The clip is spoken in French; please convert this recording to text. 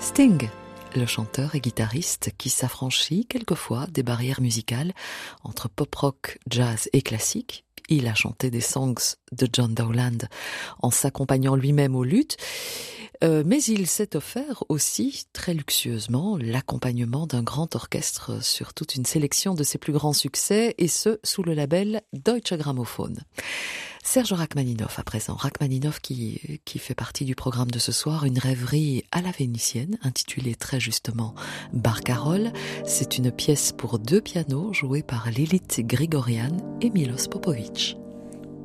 Sting, le chanteur et guitariste qui s'affranchit quelquefois des barrières musicales entre pop-rock, jazz et classique. Il a chanté des songs de John Dowland en s'accompagnant lui-même au luth, mais il s'est offert aussi très luxueusement l'accompagnement d'un grand orchestre sur toute une sélection de ses plus grands succès, et ce sous le label Deutsche Grammophon. Serge Rachmaninoff à présent. Rachmaninoff qui fait partie du programme de ce soir, une rêverie à la vénitienne, intitulée très justement Barcarolle. C'est une pièce pour 2 pianos jouée par Lilith Grigorian et Milos Popovic.